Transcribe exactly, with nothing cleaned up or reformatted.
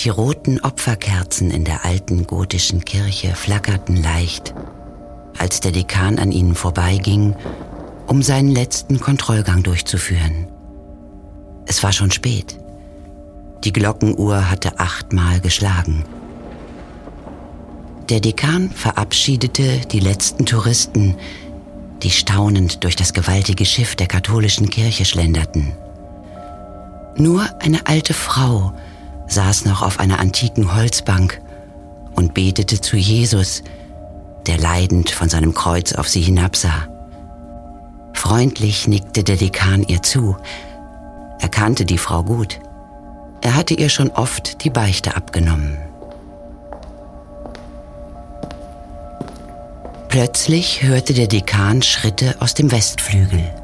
Die roten Opferkerzen in der alten gotischen Kirche flackerten leicht, als der Dekan an ihnen vorbeiging, um seinen letzten Kontrollgang durchzuführen. Es war schon spät. Die Glockenuhr hatte achtmal geschlagen. Der Dekan verabschiedete die letzten Touristen, die staunend durch das gewaltige Schiff der katholischen Kirche schlenderten. Nur eine alte Frau saß noch auf einer antiken Holzbank und betete zu Jesus, der leidend von seinem Kreuz auf sie hinabsah. Freundlich nickte der Dekan ihr zu. Er kannte die Frau gut. Er hatte ihr schon oft die Beichte abgenommen. Plötzlich hörte der Dekan Schritte aus dem Westflügel.